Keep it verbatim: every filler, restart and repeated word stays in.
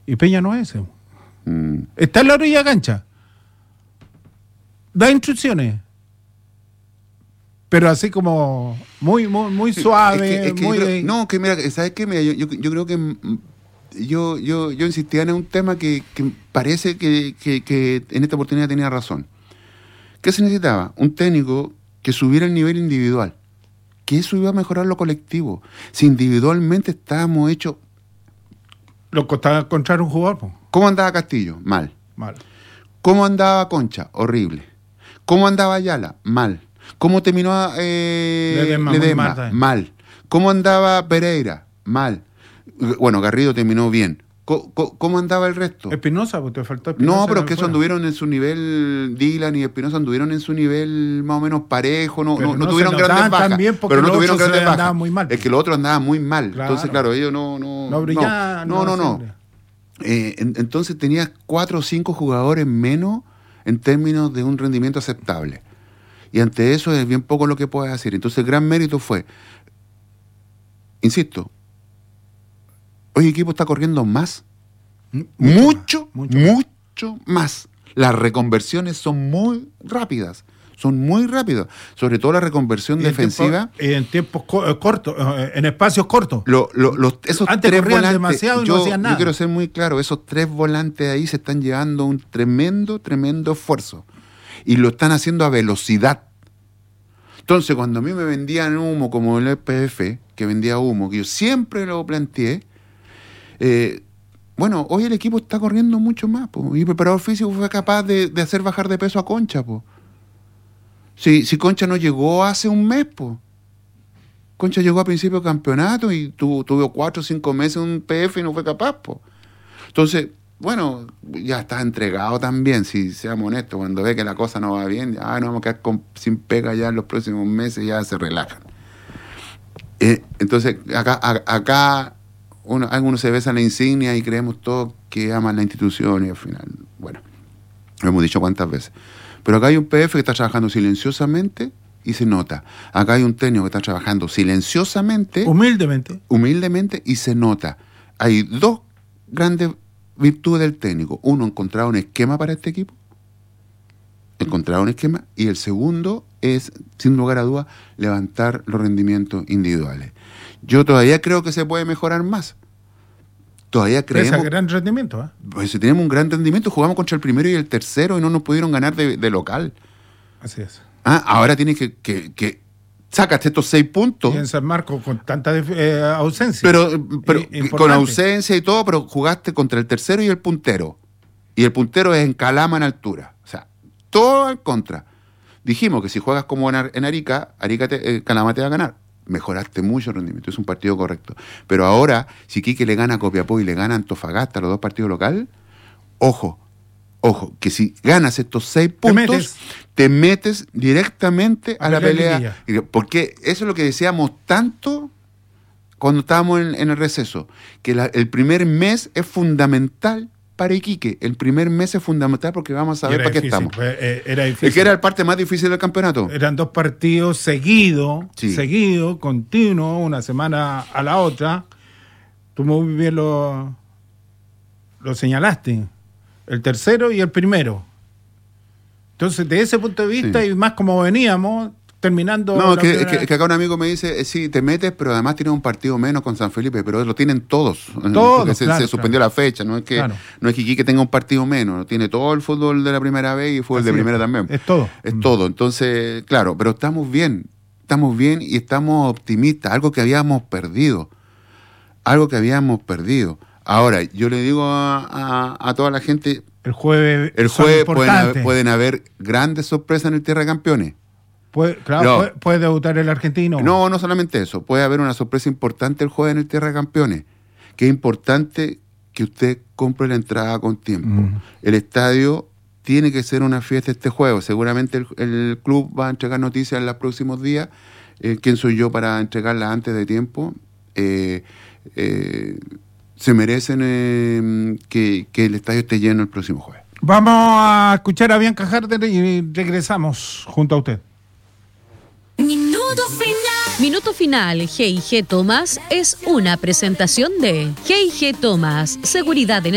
Y Peña no es ese. Mm. Está en la orilla de cancha. Da instrucciones. Pero así como muy muy muy suave. Es que, es que muy creo, de... No, que mira, ¿sabes qué? Mira, yo, yo, yo creo que yo, yo, yo insistía en un tema que, que parece que, que, que en esta oportunidad tenía razón. ¿Qué se necesitaba? Un técnico que subiera el nivel individual. Que eso iba a mejorar lo colectivo. Si individualmente estábamos hechos... Lo costaba encontrar un jugador. Po. ¿Cómo andaba Castillo? Mal. Mal. ¿Cómo andaba Concha? Horrible. ¿Cómo andaba Ayala? Mal. ¿Cómo terminó eh, Ledesma, Ledesma? mal, Mal. ¿Cómo andaba Pereira? Mal. Bueno, Garrido terminó bien. ¿Cómo, cómo andaba el resto? Espinosa, pues te faltó Espinosa. No, pero es que eso anduvieron en su nivel, Dylan y Espinosa anduvieron en su nivel más o menos parejo, no, no, no, no tuvieron grandes bajas, pero no tuvieron grandes bajas. Muy mal. Es que los otros andaban muy mal. Claro. Entonces, claro, ellos no... No, no brillaban. No, no, no. no. Eh, en, entonces tenías cuatro o cinco jugadores menos en términos de un rendimiento aceptable. Y ante eso es bien poco lo que puedes hacer. Entonces el gran mérito fue, insisto, hoy el equipo está corriendo más. Mucho, mucho, mucho, mucho más. Las reconversiones son muy rápidas. Son muy rápidas. Sobre todo la reconversión defensiva. En, tiempo, en tiempos co- cortos, en espacios cortos. Lo, lo, los, esos Antes tres corrían volantes, demasiado y yo, no hacían nada. Yo quiero ser muy claro, esos tres volantes ahí se están llevando un tremendo, tremendo esfuerzo. Y lo están haciendo a velocidad. Entonces, cuando a mí me vendían humo, como el E P F, que vendía humo, que yo siempre lo planteé, eh, bueno, hoy el equipo está corriendo mucho más, po, y el preparador físico fue capaz de, de hacer bajar de peso a Concha, po. Si, si Concha no llegó hace un mes, po. Concha llegó a principio de campeonato y tu, tuvo cuatro o cinco meses un P F y no fue capaz, po. Entonces, bueno, ya está entregado también, si seamos honestos, cuando ve que la cosa no va bien, ah, no vamos a quedar con, sin pega ya en los próximos meses, ya se relajan. Eh, entonces, acá, a, acá uno, algunos se besan la insignia y creemos todos que aman la institución y al final, bueno, lo hemos dicho cuántas veces. Pero acá hay un P F que está trabajando silenciosamente y se nota. Acá hay un técnico que está trabajando silenciosamente, humildemente, humildemente y se nota. Hay dos grandes virtud del técnico. Uno, encontrar un esquema para este equipo. Encontrar un esquema. Y el segundo es, sin lugar a dudas, levantar los rendimientos individuales. Yo todavía creo que se puede mejorar más. Todavía creemos... Es gran rendimiento, ¿eh? Pues si tenemos un gran rendimiento, jugamos contra el primero y el tercero y no nos pudieron ganar de, de local. Así es. Ah, ahora tienes que... que, que sacaste estos seis puntos. Y en San Marcos con tanta eh, ausencia. Pero, pero eh, con ausencia y todo, pero jugaste contra el tercero y el puntero. Y el puntero es en Calama en altura. O sea, todo en contra. Dijimos que si juegas como en, en Arica, Arica te, eh, Calama te va a ganar. Mejoraste mucho el rendimiento, es un partido correcto. Pero ahora, si Quique le gana a Copiapó y le gana a Antofagasta, los dos partidos locales, ojo, ojo, que si ganas estos seis puntos, te metes, te metes directamente a, a la pelea. pelea. Porque eso es lo que decíamos tanto cuando estábamos en, en el receso, que la, el primer mes es fundamental para Iquique. El primer mes es fundamental porque vamos a saber para qué estamos. Eh, era difícil. Es que era la parte más difícil del campeonato. Eran dos partidos seguidos, sí. seguidos, continuos, una semana a la otra. Tú muy bien lo, lo señalaste. El tercero y el primero. Entonces, de ese punto de vista, sí. y más como veníamos, terminando... No, es que, primera... es que acá un amigo me dice, eh, sí, te metes, pero además tienes un partido menos con San Felipe, pero lo tienen todos. Todos, porque se, claro, se suspendió claro. la fecha, no es que claro. no es que Iquique tenga un partido menos, tiene todo el fútbol de la primera vez y el fútbol Así de primera es. también. Es todo. Es mm. todo, entonces, claro, pero estamos bien, estamos bien y estamos optimistas, algo que habíamos perdido, algo que habíamos perdido. Ahora, yo le digo a, a, a toda la gente... El jueves, el jueves pueden haber, pueden haber grandes sorpresas en el Tierra de Campeones. Puede, claro, no, puede, puede debutar el argentino. No, no solamente eso. Puede haber una sorpresa importante el jueves en el Tierra de Campeones. Que es importante que usted compre la entrada con tiempo. Mm. El estadio tiene que ser una fiesta este jueves. Seguramente el, el club va a entregar noticias en los próximos días. Eh, ¿Quién soy yo para entregarla antes de tiempo? Eh, eh, se merecen eh, que, que el estadio esté lleno el próximo jueves. Vamos a escuchar a Bianca Harder y regresamos junto a usted. Minuto final. Minuto final. G y G Thomas es una presentación de G y G Thomas. Seguridad en